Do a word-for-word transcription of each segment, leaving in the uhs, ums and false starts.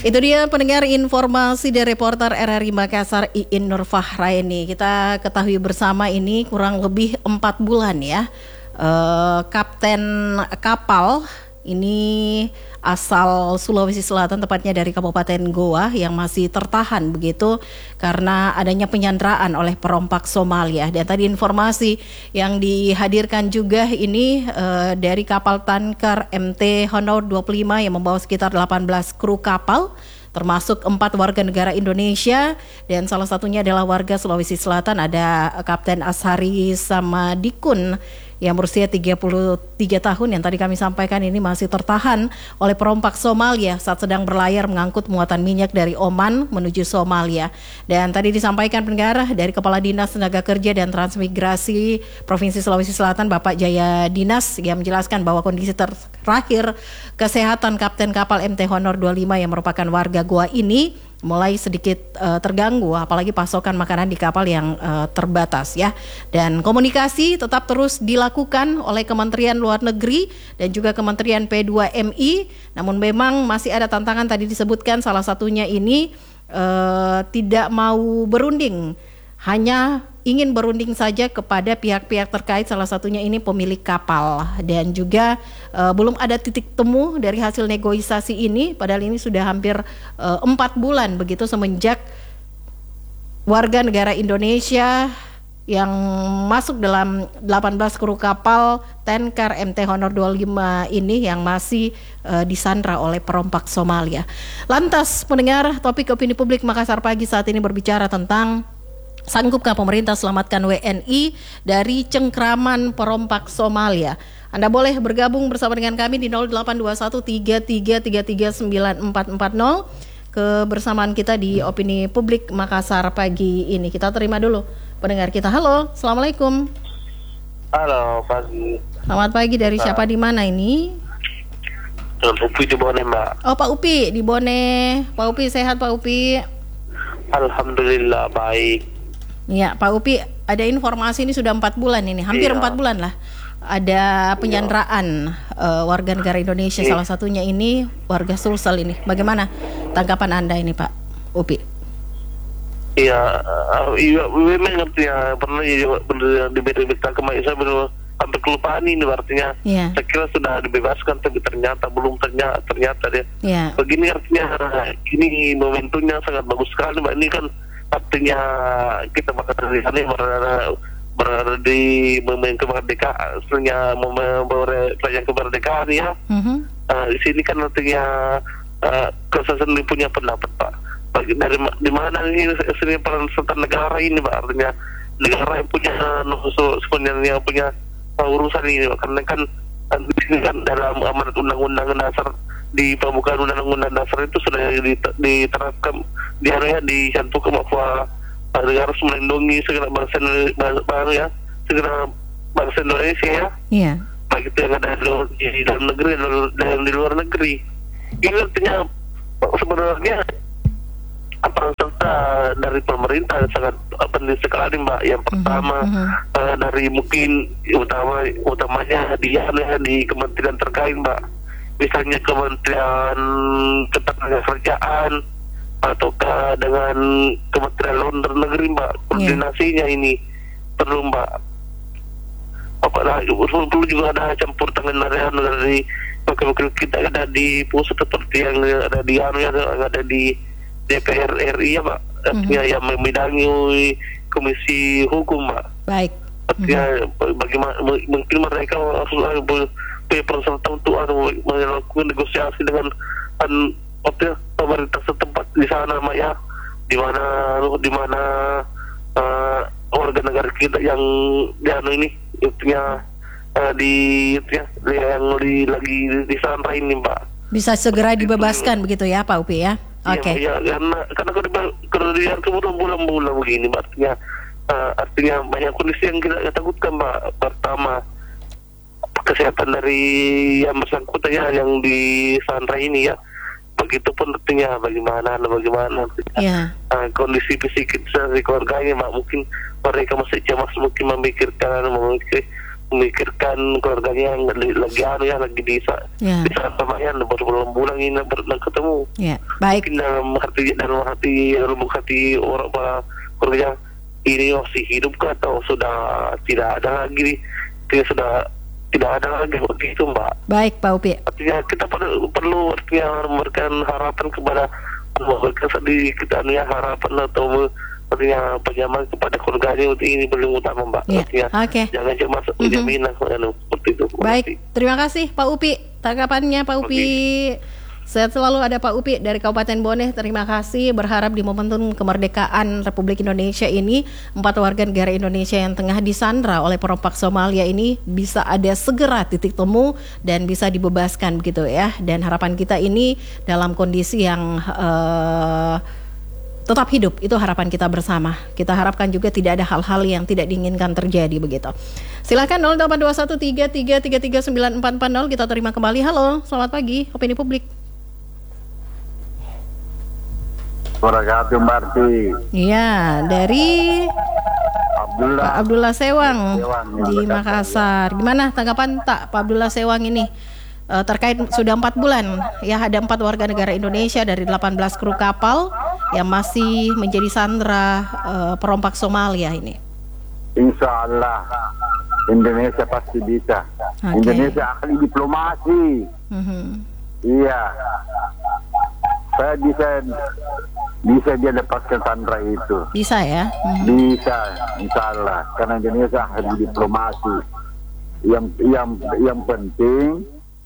Itu dia pendengar informasi dari reporter R R I Makassar Iin Nurfahraini. Kita ketahui bersama ini kurang lebih empat bulan ya. Uh, kapten kapal ini asal Sulawesi Selatan, tepatnya dari Kabupaten Goa, yang masih tertahan begitu karena adanya penyanderaan oleh perompak Somalia. Dan tadi informasi yang dihadirkan juga ini uh, dari kapal tanker M T Honor dua puluh lima yang membawa sekitar delapan belas kru kapal, termasuk empat warga negara Indonesia dan salah satunya adalah warga Sulawesi Selatan. Ada Kapten Ashari Samadikun yang berusia tiga puluh tiga tahun yang tadi kami sampaikan ini masih tertahan oleh perompak Somalia saat sedang berlayar mengangkut muatan minyak dari Oman menuju Somalia. Dan tadi disampaikan pendengar dari Kepala Dinas Tenaga Kerja dan Transmigrasi Provinsi Sulawesi Selatan, Bapak Jaya Dinas, yang menjelaskan bahwa kondisi terakhir kesehatan Kapten kapal M T Honor dua puluh lima yang merupakan warga Goa ini mulai sedikit uh, terganggu, apalagi pasokan makanan di kapal yang uh, terbatas ya. Dan komunikasi tetap terus dilakukan oleh Kementerian Luar Negeri dan juga Kementerian P dua M I. Namun memang masih ada tantangan, tadi disebutkan salah satunya ini uh, tidak mau berunding, hanya ingin berunding saja kepada pihak-pihak terkait, salah satunya ini pemilik kapal. Dan juga uh, belum ada titik temu dari hasil negosiasi ini, padahal ini sudah hampir uh, empat bulan begitu semenjak warga negara Indonesia yang masuk dalam delapan belas kru kapal tanker M T Honor dua puluh lima ini yang masih uh, disandra oleh perompak Somalia. Lantas pendengar, topik opini publik Makassar Pagi saat ini berbicara tentang sanggupkah pemerintah selamatkan W N I dari cengkraman perompak Somalia? Anda boleh bergabung bersama dengan kami di nol delapan dua satu tiga tiga tiga tiga sembilan empat empat nol. Kebersamaan kita di opini publik Makassar Pagi ini. Kita terima dulu pendengar kita. Halo, Assalamualaikum. Halo, pagi. Selamat pagi, dari Pak. siapa, di mana ini? Dengan Upi di Bone, Mbak. Oh, Pak Upi di Bone. Pak Upi sehat, Pak Upi? Alhamdulillah baik. Ya, Pak Upi, ada informasi ini sudah empat bulan ini, hampir Iya. empat bulan lah. Ada penyanderaan uh, warga negara Indonesia, Iya. salah satunya ini warga Sulsel ini. Bagaimana tanggapan Anda ini, Pak Upi? Iya, uh, iya, memang ngerti ya. Pernah ya, bener di berita kemarin saya benar hampir kelupaan ini, artinya. Iya. Saya kira sudah dibebaskan, tapi ternyata belum, ternyata ternyata deh. Iya. Begini artinya, ini momentumnya sangat bagus sekali, Mbak. Ini kan artinya kita bakal dari sana berada, berada di momen kemerdekaan, sebenarnya momen perayaan kemerdekaan ya. Mm-hmm. Uh, di sini kan artinya uh, kesesan punya pendapat, Pak. Bagi dari di mana ini seni peran serta negara ini, Pak, artinya negara yang punya nusus sebenarnya punya urusan ini, Pak. Karena kan di sini kan dalam amanat undang-undang dasar, di pembukaan undang-undang dasar itu sudah diterapkan, dia ya dicantumkan bahwa negara harus melindungi segala bangsa baru ya, segala bangsa Indonesia ya. Iya. Baik itu yang ada di dalam negeri dan di luar negeri. Ini artinya sebenarnya apa serta dari pemerintah sangat penting sekali, Mbak. Yang pertama mm-hmm. uh, dari mungkin utama utamanya dia ya, di kementerian terkait, Mbak. Misalnya Kementerian Ketenagakerjaan ataukah dengan Kementerian Luar Negeri, Mbak, koordinasinya yeah. ini perlu, Mbak. Apalagi perlu juga ada campur tangan dari dari wakil-wakil kita ada di pusat seperti yang ada di anu yang ada di D P R R I ya, Mbak. Artinya mm-hmm. yang membidangi Komisi Hukum, Mbak. Baik. Artinya mm-hmm. bagaimana mungkin mereka harus peserta untuk melakukan negosiasi dengan an, apa, pemerintah setempat di sana, Mbak, ya, di mana di mana uh, warga negara kita yang di anu ini artinya uh, di ya, yang di, lagi di sana ini, Mbak, bisa segera dibebaskan itu, begitu ya, Pak Upi ya. Oke. Okay. Ya, ya, karena karena kalau dia kemudian bulan-bulan begini, Mbak, artinya uh, artinya banyak kondisi yang kita takutkan, Mbak. Pertama, kesehatan dari yang bersangkutan ya, yang di Sandra ini ya. Begitupun artinya bagaimana, bagaimana yeah. uh, kondisi fisik dari keluarganya, Mbak. Mungkin mereka masih cemas, mungkin memikirkan, memikir, memikirkan keluarganya yang lagi, lagi anu ya lagi di Ya. di saat pemayan baru bulan ini pernah ketemu. Ya, baik. Mungkin dalam hati dalam hati lubuk hati orang para keluarga ini masih hidup kah atau sudah tidak ada lagi, tidak sudah tidak ada lagi begitu Mbak. Baik Pak Upi. Artinya kita perlu perlu artinya memberikan harapan kepada memberikan sedih kita ya harapan atau artinya penyaman kepada keluarganya ini belum utama Mbak. Ya. Artinya Oke. jangan cuma mm-hmm. jaminan seperti itu. Baik, terima kasih Pak Upi tanggapannya Pak Upi. Okay. Sehat selalu, ada Pak Upi dari Kabupaten Bone. Terima kasih. Berharap di momentum kemerdekaan Republik Indonesia ini empat warga negara Indonesia yang tengah disandra oleh perompak Somalia ini bisa ada segera titik temu dan bisa dibebaskan begitu ya. Dan harapan kita ini dalam kondisi yang uh, tetap hidup, itu harapan kita bersama. Kita harapkan juga tidak ada hal-hal yang tidak diinginkan terjadi begitu. Silakan nol delapan dua satu tiga tiga tiga tiga sembilan empat empat nol, kita terima kembali. Halo, selamat pagi, Opini Publik. Wabarakatuh Marti. Iya, dari Abdullah. Pak Abdullah Sewang, Sewang di Makassar. Gimana tanggapan tak Pak Abdullah Sewang ini e, terkait sudah empat bulan ya ada empat warga negara Indonesia dari delapan belas kru kapal yang masih menjadi sandera e, perompak Somalia ini. Insya Allah Indonesia pasti bisa. Okay. Indonesia ahli diplomasi. Mm-hmm. Iya. Saya bisa bisa dia lepaskan sandera itu. Bisa ya? Mm-hmm. Bisa, insya Allah. Karena Indonesia ahli diplomasi. Yang yang yang penting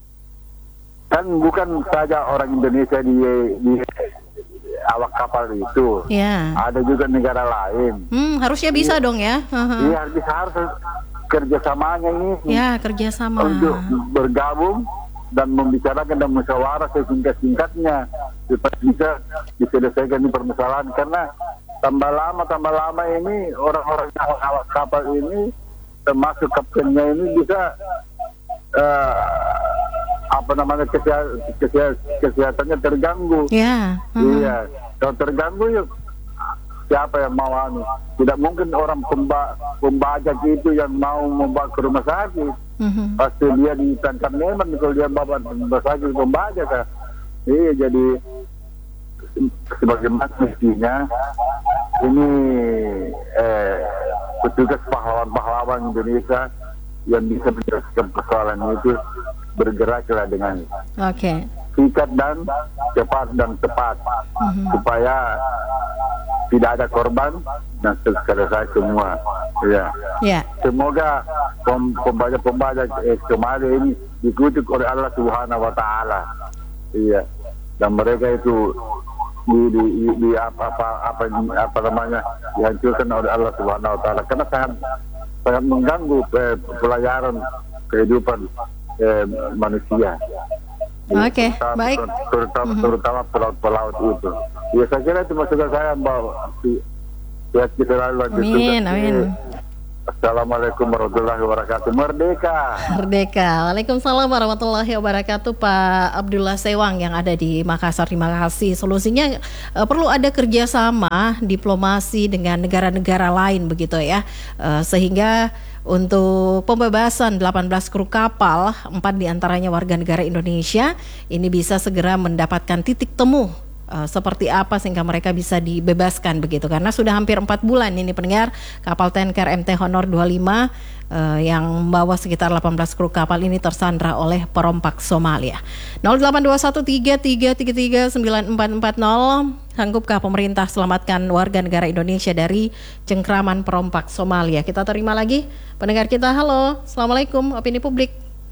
kan bukan saja orang Indonesia di, di awak kapal itu. Ya. Ada juga negara lain. Hmm, harusnya bisa dong ya? Uh-huh. Iya, harus harus kerjasamanya ini. Ya, kerjasama. Untuk bergabung dan membicarakan dan musyawarah sesingkat-singkatnya supaya bisa diselesaikan di permasalahan, karena tambah lama tambah lama ini orang-orang awak kapal ini termasuk kaptennya ini bisa uh, apa namanya kesehatan, kesehatan, kesehatannya terganggu. Ya. Uh-huh. Iya, kalau terganggu yuk siapa yang mau anu? Tidak mungkin orang pemba, pembajak itu yang mau membawa ke rumah sakit. Mm-hmm. Pasti dia ditangkap memang kalau dia bawa ke rumah sakit pembajak kan. Iya, jadi sebagaimana mestinya ini eh, petugas pahlawan-pahlawan Indonesia yang bisa menyelesaikan persoalan itu bergeraklah dengan okay. sikat dan cepat dan tepat, mm-hmm. supaya tidak ada korban dan selesai semua. Ya. Yeah. Semoga pem, pembajak-pembajak eh, Somalia ini dikutuk oleh Allah Subhanahu Wa Taala. Iya. Dan mereka itu di, di, di, di apa, apa apa apa namanya dihancurkan oleh Allah Subhanahu Wa Taala karena sangat sangat mengganggu eh, pelayaran kehidupan eh, manusia. Oke, okay, baik. Terutama, mm-hmm. terutama pelaut-pelaut itu. Ya, saya kira itu maksudnya saya Mbak. Ya, kita lalu lanjut. Amin, amin. Assalamualaikum warahmatullahi wabarakatuh. Merdeka. Merdeka. Waalaikumsalam warahmatullahi wabarakatuh. Pak Abdullah Sewang yang ada di Makassar, terima kasih. Solusinya uh, perlu ada kerjasama diplomasi dengan negara-negara lain begitu ya, uh, sehingga untuk pembebasan delapan belas kru kapal, empat diantaranya warga negara Indonesia, ini bisa segera mendapatkan titik temu uh, seperti apa sehingga mereka bisa dibebaskan begitu. Karena sudah hampir empat bulan ini pendengar, kapal tanker M T Honor dua puluh lima uh, yang membawa sekitar delapan belas kru kapal ini tersandra oleh perompak Somalia. nol delapan dua satu tiga tiga tiga tiga sembilan empat empat nol. Sanggupkah pemerintah selamatkan warga negara Indonesia dari cengkraman perompak Somalia? Kita terima lagi pendengar kita. Halo, Assalamualaikum, Opini Publik.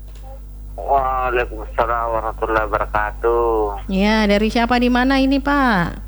Waalaikumsalam warahmatullahi wabarakatuh. Ya, dari siapa di mana ini Pak?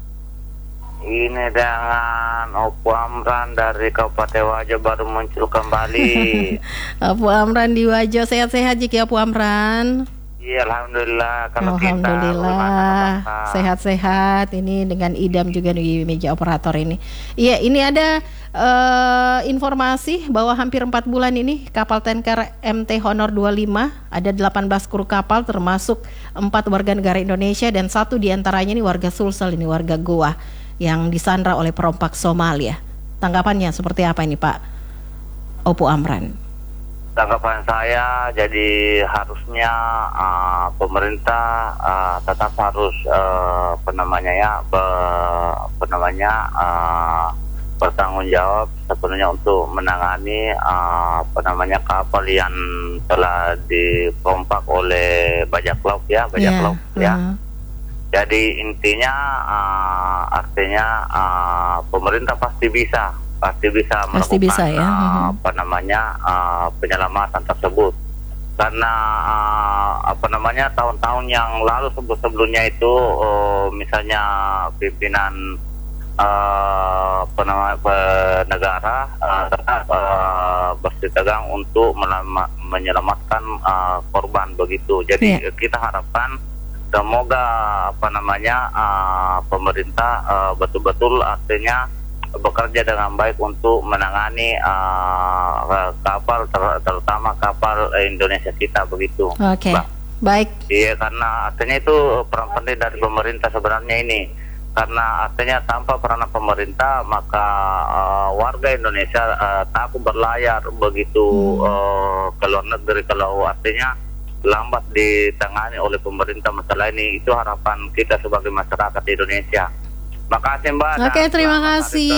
Ini dengan Opu Amran dari Kabupaten Wajo baru muncul kembali. Opu Amran di Wajo, sehat-sehat jika Opu Amran. Iya, alhamdulillah. Kalau alhamdulillah kita, sehat-sehat. Ini dengan idam juga di meja operator ini. Iya, ini ada uh, informasi bahwa hampir empat bulan ini kapal tanker M T Honor dua puluh lima ada delapan belas kru kapal termasuk empat warga negara Indonesia dan satu diantaranya ini warga Sulsel, ini warga Goa yang disandra oleh perompak Somalia. Tanggapannya seperti apa ini Pak Opu Amran? tanggapan saya, jadi harusnya uh, pemerintah uh, tetap harus uh, apa namanya ya, be, apa namanya uh, bertanggung jawab sepenuhnya untuk menangani uh, apa namanya kapal yang telah diperompak oleh bajak laut ya, bajak yeah. laut ya. Uh-huh. Jadi intinya uh, artinya uh, pemerintah pasti bisa. pasti bisa pasti melakukan bisa, ya. uh, apa namanya uh, penyelamatan tersebut, karena uh, apa namanya tahun-tahun yang lalu sebelum-sebelumnya itu uh, misalnya pimpinan uh, apa namanya negara uh, tetap uh, bersitegang untuk melama, menyelamatkan uh, korban begitu. Jadi yeah. kita harapkan semoga apa namanya uh, pemerintah uh, betul-betul artinya bekerja dengan baik untuk menangani uh, kapal ter terutama kapal Indonesia kita begitu. Oke. Okay. Baik. Iya, karena artinya itu peran penting dari pemerintah sebenarnya ini. Karena artinya tanpa peranan pemerintah maka uh, warga Indonesia uh, takut berlayar begitu hmm. uh, ke luar negeri, kalau artinya lambat ditangani oleh pemerintah masalah ini. Itu harapan kita sebagai masyarakat di Indonesia. Makasih Mbak. Oke, terima kasih.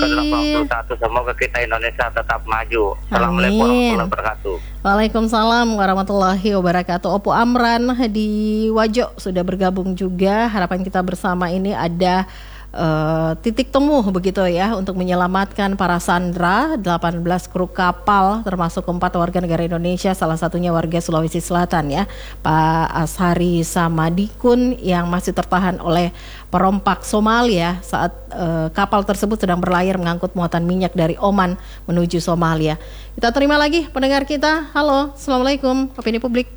Semoga kita Indonesia tetap maju. Assalamualaikum warahmatullahi wabarakatuh. Waalaikumsalam warahmatullahi wabarakatuh. Opo Amran di Wajo sudah bergabung juga. Harapan kita bersama ini ada uh, titik temu begitu ya untuk menyelamatkan para sandera delapan belas kru kapal termasuk empat warga negara Indonesia, salah satunya warga Sulawesi Selatan ya, Pak Ashari Samadikun yang masih tertahan oleh perompak Somalia saat uh, kapal tersebut sedang berlayar mengangkut muatan minyak dari Oman menuju Somalia. Kita terima lagi pendengar kita. Halo, Assalamualaikum, opini publik.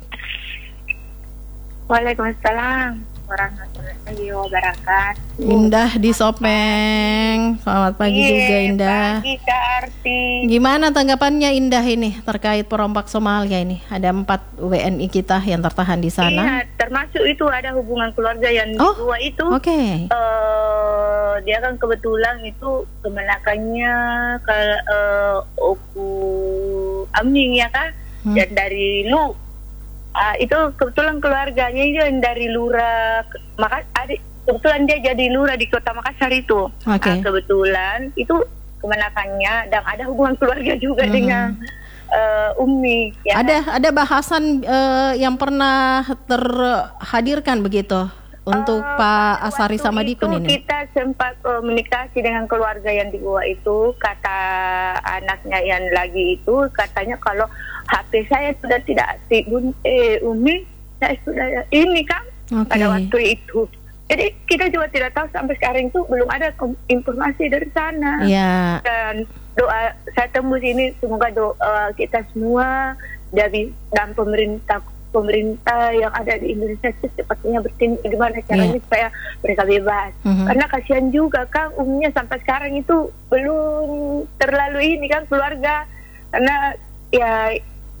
Waalaikumsalam warahmatullahi wabarakatuh. Indah di Sopeng. Selamat pagi Ye, juga Indah. Pagi Kak Arti. Gimana tanggapannya Indah ini terkait perompak Somalia ini? Ada empat W N I kita yang tertahan di sana. Iya, termasuk itu ada hubungan keluarga yang oh, dua itu. Oke. Okay. Uh, dia kan kebetulan itu kemenakannya ke uh, Oku Aming ya kan, hmm. dan dari Lu. Uh, itu kebetulan keluarganya itu yang dari Lurah, maka adik kebetulan dia jadi lurah di Kota Makassar itu. Okay. Nah, kebetulan itu kemenakannya dan ada hubungan keluarga juga hmm. dengan uh, Umi. Ya. Ada ada bahasan uh, yang pernah terhadirkan begitu untuk uh, Pak Ashari Samadikun ini. Kita sempat komunikasi uh, dengan keluarga yang di Goa itu. Kata anaknya yang lagi itu katanya kalau H P saya sudah tidak aktif, eh, Umi, saya sudah ini kan okay. pada waktu itu. Jadi kita juga tidak tahu sampai sekarang itu belum ada informasi dari sana. Yeah. Dan doa saya tembus ini semoga doa kita semua dari dan pemerintah pemerintah yang ada di Indonesia secepatnya bertindak gimana caranya yeah. supaya mereka bebas. Mm-hmm. Karena kasihan juga kan umumnya sampai sekarang itu belum terlalu ini kan keluarga, karena ya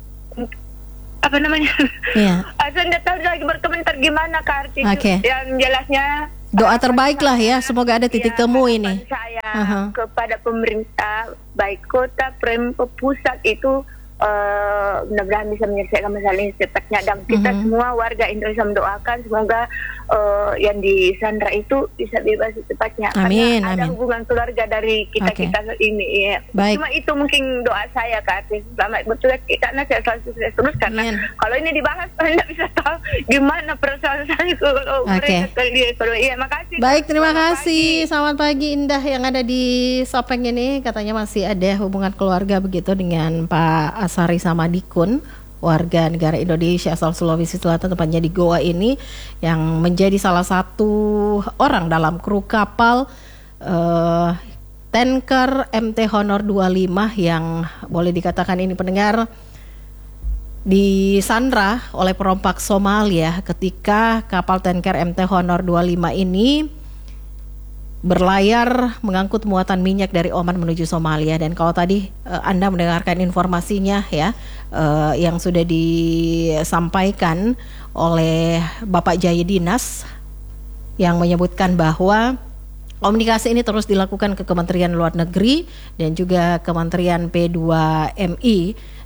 apa namanya? Iya. Saya nggak tahu lagi berkomentar gimana Kak Arti. Okay. Yang jelasnya doa terbaik lah ya, semoga ada titik ya, temu ini. Saya uh-huh. kepada pemerintah baik kota, Pemprov pusat itu uh, mudah-mudahan bisa menyelesaikan masalah ini secepatnya, dan kita uh-huh. semua warga Indonesia mendoakan semoga uh, yang di Sandra itu bisa bebas secepatnya. Amin, karena ada amin. hubungan keluarga dari kita-kita okay. ini ya. Baik. Cuma itu mungkin doa saya Kak Artis. Selamat betul kita nanti selalu sukses terus, karena amin. Kalau ini dibahas saya tidak bisa tahu gimana perasaan saya kalau okay. mereka kali kalau iya. Makasih. Baik, terima Selamat kasih. Pagi. Selamat pagi Indah yang ada di Sopeng ini, katanya masih ada hubungan keluarga begitu dengan Pak Ashari Samadikun, warga negara Indonesia asal Sulawesi Selatan, tepatnya di Goa ini, yang menjadi salah satu orang dalam kru kapal uh, tanker M T Honor dua puluh lima yang boleh dikatakan ini pendengar disandra oleh perompak Somalia ketika kapal tanker M T Honor dua puluh lima ini berlayar mengangkut muatan minyak dari Oman menuju Somalia. Dan kalau tadi uh, Anda mendengarkan informasinya ya, uh, yang sudah disampaikan oleh Bapak Jaya Dinas yang menyebutkan bahwa komunikasi ini terus dilakukan ke Kementerian Luar Negeri dan juga Kementerian P dua M I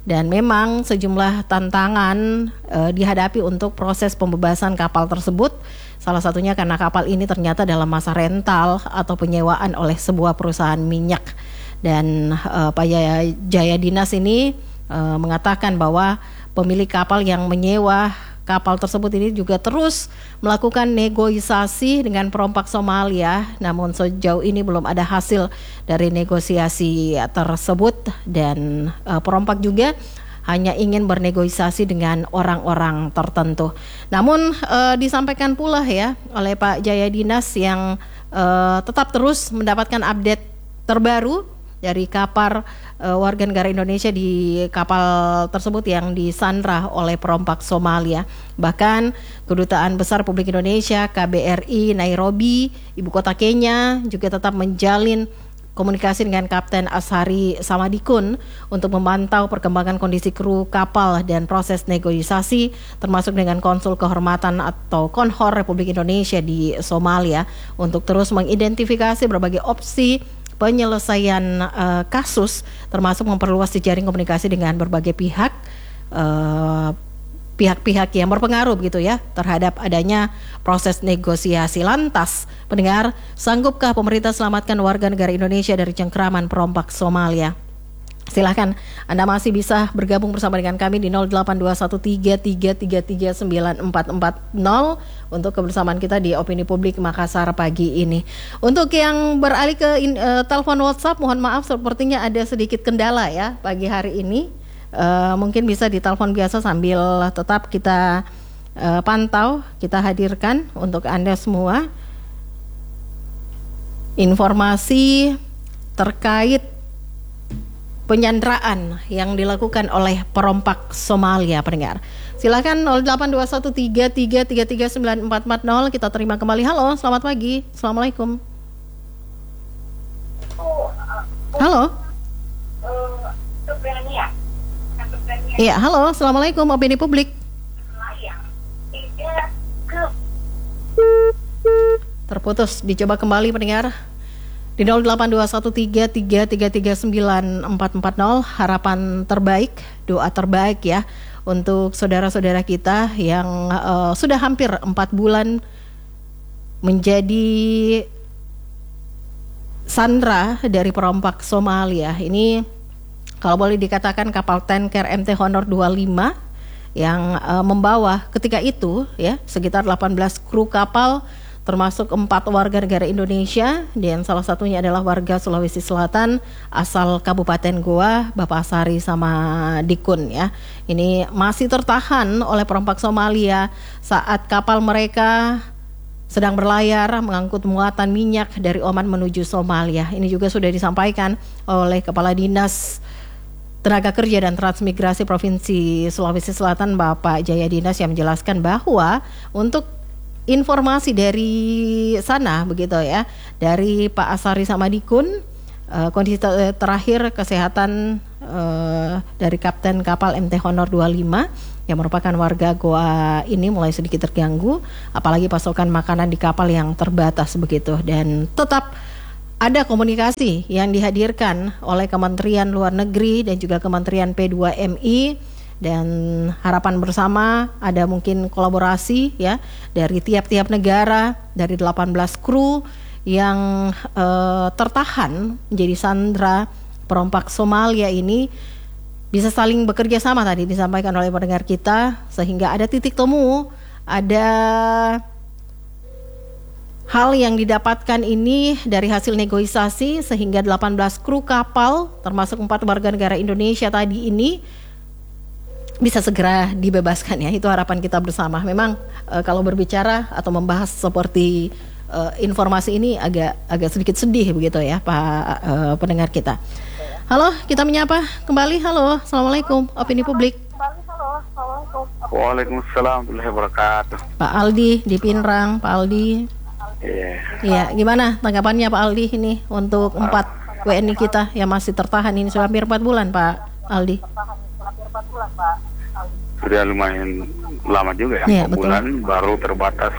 dan memang sejumlah tantangan uh, dihadapi untuk proses pembebasan kapal tersebut. Salah satunya karena kapal ini ternyata dalam masa rental atau penyewaan oleh sebuah perusahaan minyak. Dan uh, Pak Jaya, Jaya Dinas ini uh, mengatakan bahwa pemilik kapal yang menyewa kapal tersebut ini juga terus melakukan negosiasi dengan perompak Somalia, namun sejauh ini belum ada hasil dari negosiasi tersebut, dan uh, perompak juga hanya ingin bernegosiasi dengan orang-orang tertentu. Namun uh, disampaikan pula ya oleh Pak Jaya Dinas yang uh, tetap terus mendapatkan update terbaru dari kapal uh, warga negara Indonesia di kapal tersebut yang disandra oleh perompak Somalia. Bahkan Kedutaan Besar Republik Indonesia K B R I Nairobi, ibu kota Kenya, juga tetap menjalin komunikasi dengan Kapten Ashari Samadikun untuk memantau perkembangan kondisi kru kapal dan proses negosiasi, termasuk dengan Konsul Kehormatan atau Konhor Republik Indonesia di Somalia, untuk terus mengidentifikasi berbagai opsi penyelesaian uh, kasus, termasuk memperluas jejaring komunikasi dengan berbagai pihak, uh, pihak-pihak yang berpengaruh begitu ya terhadap adanya proses negosiasi. Lantas, pendengar, sanggupkah pemerintah selamatkan warga negara Indonesia dari cengkeraman perompak Somalia? Silahkan, Anda masih bisa bergabung bersama dengan kami di nol delapan dua satu tiga tiga tiga tiga sembilan empat empat nol untuk kebersamaan kita di Opini Publik Makassar pagi ini. Untuk yang beralih ke in, uh, telepon WhatsApp, mohon maaf sepertinya ada sedikit kendala ya pagi hari ini. Uh, mungkin bisa ditelepon biasa sambil tetap kita uh, pantau, kita hadirkan untuk Anda semua informasi terkait penyanderaan yang dilakukan oleh perompak Somalia, pendengar. Silakan nol delapan dua satu tiga tiga tiga tiga sembilan empat empat nol, kita terima kembali. Halo, selamat pagi. Assalamualaikum. Halo. Iya, halo, assalamualaikum. Opini Publik. Terputus, dicoba kembali pendengar. Di nol delapan dua satu tiga tiga tiga tiga sembilan empat empat nol, harapan terbaik, doa terbaik ya untuk saudara-saudara kita yang uh, sudah hampir empat bulan menjadi sandra dari perompak Somalia. Ini kalau boleh dikatakan kapal tanker M T Honor dua puluh lima yang uh, membawa ketika itu ya sekitar delapan belas kru kapal, termasuk empat warga negara Indonesia, dan salah satunya adalah warga Sulawesi Selatan asal Kabupaten Goa, Bapak Ashari Samadikun ya. Ini masih tertahan oleh perompak Somalia saat kapal mereka sedang berlayar mengangkut muatan minyak dari Oman menuju Somalia. Ini juga sudah disampaikan oleh Kepala Dinas Tenaga Kerja dan Transmigrasi Provinsi Sulawesi Selatan, Bapak Jaya Dinas, yang menjelaskan bahwa untuk informasi dari sana begitu ya, dari Pak Ashari Samadikun, uh, kondisi ter- terakhir kesehatan uh, dari Kapten kapal M T Honor dua puluh lima yang merupakan warga Goa ini mulai sedikit terganggu, apalagi pasokan makanan di kapal yang terbatas begitu. Dan tetap ada komunikasi yang dihadirkan oleh Kementerian Luar Negeri dan juga Kementerian P dua M I, dan harapan bersama ada mungkin kolaborasi ya dari tiap-tiap negara, dari delapan belas kru yang uh, tertahan menjadi sandra perompak Somalia ini bisa saling bekerja sama, tadi disampaikan oleh pendengar kita, sehingga ada titik temu, ada hal yang didapatkan ini dari hasil negosiasi, sehingga delapan belas kru kapal termasuk empat warga negara Indonesia tadi ini bisa segera dibebaskan ya. Itu harapan kita bersama. Memang e, kalau berbicara atau membahas seperti e, informasi ini agak agak sedikit sedih begitu ya Pak e, pendengar kita. Halo, kita menyapa kembali. Halo, assalamualaikum. Opini Publik. Waalaikumsalam warahmatullahi wabarakatuh. Pak Aldi di Pinrang, Pak Aldi. Iya. Yeah. Gimana tanggapannya Pak Aldi ini untuk empat W N I kita yang masih tertahan ini sudah hampir empat bulan Pak Aldi? Sudah lumayan lama juga ya, ya empat bulan baru terbatas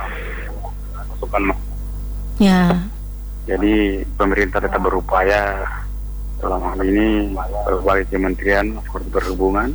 masukan. Ya. Jadi pemerintah tetap berupaya dalam hal ini berbagai kementerian seperti perhubungan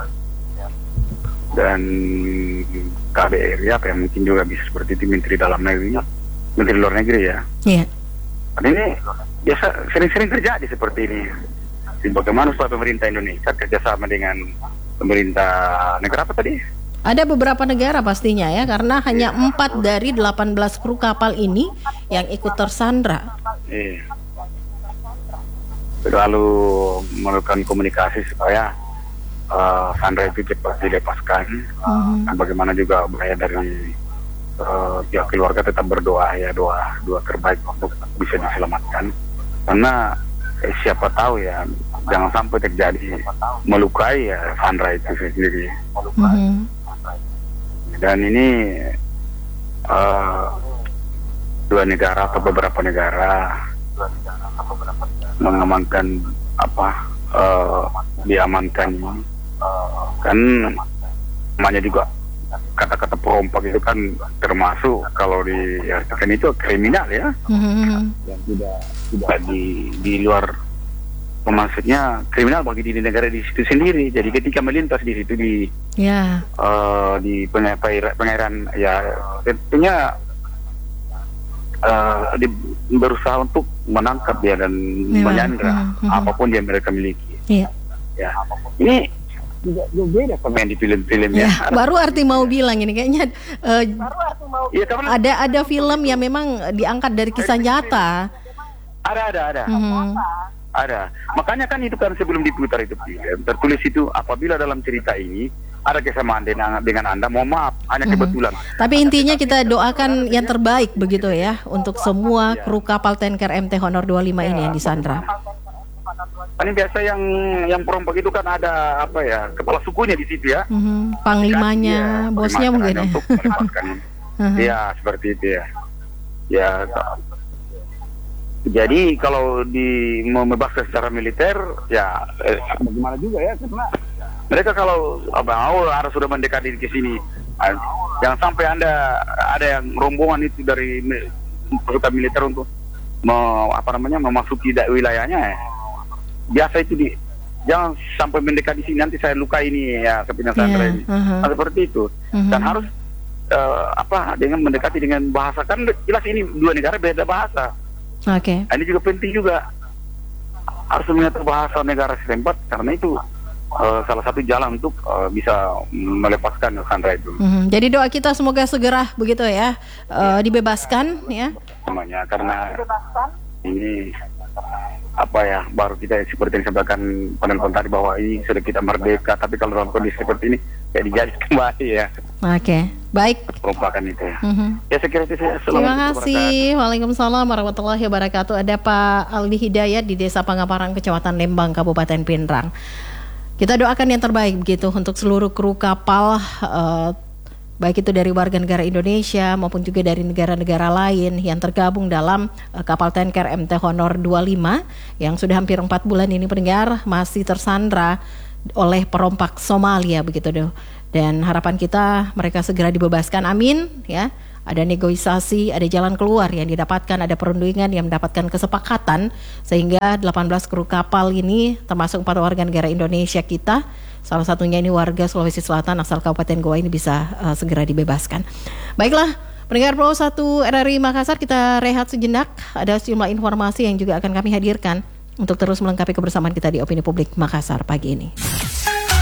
dan K B R I, apa yang mungkin juga bisa seperti itu, Menteri Dalam Negeri, Menteri Luar Negeri ya. Iya. Dan ini biasa sering-sering terjadi seperti ini. Bagaimana supaya pemerintah Indonesia kerjasama dengan pemerintah negara apa tadi? Ada beberapa negara pastinya ya, karena hanya empat dari delapan belas kru kapal ini yang ikut tersandra. Iya. Lalu melakukan komunikasi supaya uh, sandra itu cepat dilepaskan. Uh-huh. Dan bagaimana juga upaya dari uh, pihak keluarga tetap berdoa ya, doa doa terbaik untuk bisa diselamatkan. Karena eh, siapa tahu ya, jangan sampai terjadi melukai ya sandra itu sendiri. Uh-huh. Dan ini uh, dua negara atau beberapa negara mengamankan apa uh, diamankan ini kan, namanya juga kata-kata perompak itu kan termasuk kalau diartikan itu kriminal ya, mm-hmm. yang tidak tidak di di luar, maksudnya kriminal bagi di negara di situ sendiri. Jadi ketika melintas di situ di yeah. uh, di pengairan ya tentunya uh, di, berusaha untuk menangkap dia dan yeah. menyandra mm-hmm. apapun yang mereka miliki. Yeah. Ya, ini juga beda sama yang di film-film ya. ya. Baru arti mau bilang ini kayaknya uh, ya, ada ada film yang memang diangkat dari kisah nyata. Ada ada ada. Mm-hmm. Ada. Makanya kan itu kan sebelum diputar itu film tertulis itu, apabila dalam cerita ini ada kesamaan dengan, dengan Anda, mohon maaf, hanya mm-hmm. kebetulan. Tapi intinya kita doakan yang terbaik begitu ya untuk semua kru kapal tanker M T Honor dua puluh lima ini yang disandra. Ini biasa yang yang perompak itu kan ada apa ya, kepala sukunya di situ ya. Mm-hmm. Panglimanya, ya, bosnya mungkin ya. Untuk melepaskan. uh-huh. Ya seperti itu ya. Ya. Jadi kalau di membebaskan secara militer ya eh, bagaimana juga ya, karena mereka kalau abang harus sudah mendekati ke sini, jangan sampai Anda ada yang rombongan itu dari peserta militer untuk me, apa namanya memasuki wilayahnya. Ya. Biasa itu di jangan sampai mendekati sini, nanti saya luka ini ya kepingan sandra yeah, ini. Uh-huh. Nah, seperti itu. Uh-huh. Dan harus uh, apa dengan mendekati dengan bahasa, kan jelas ini dua negara beda bahasa. Oke. Okay. Ini juga penting juga harus mengerti bahasa negara setempat, karena itu uh, salah satu jalan untuk uh, bisa melepaskan sandra itu. Mm-hmm. Jadi doa kita semoga segera begitu ya, uh, dibebaskan ya. Namanya karena ini apa ya, baru kita seperti yang disampaikan penonton tadi bahwa ini sudah kita merdeka, tapi kalau dalam kondisi seperti ini kayak dijajah kembali ya. Oke, okay. Baik. Perumpakan itu. Mm-hmm. Ya saya kira itu saya. Terima kasih. Waalaikumsalam warahmatullahi wabarakatuh. Ada Pak Aldi Hidayat di Desa Pangaparang, Kecamatan Lembang, Kabupaten Pindrang. Kita doakan yang terbaik begitu untuk seluruh kru kapal, uh, baik itu dari warga negara Indonesia maupun juga dari negara-negara lain yang tergabung dalam uh, kapal tanker M T Honor dua puluh lima yang sudah hampir empat bulan ini pendengar masih tersandra oleh perompak Somalia begitu deh. Dan harapan kita mereka segera dibebaskan, amin ya. Ada negosiasi, ada jalan keluar yang didapatkan, ada perundingan yang mendapatkan kesepakatan sehingga delapan belas kru kapal ini termasuk empat warga negara Indonesia kita, salah satunya ini warga Sulawesi Selatan asal Kabupaten Goa ini bisa uh, segera dibebaskan. Baiklah, pendengar Pro satu R R I Makassar, kita rehat sejenak. Ada sejumlah informasi yang juga akan kami hadirkan untuk terus melengkapi kebersamaan kita di Opini Publik Makassar pagi ini.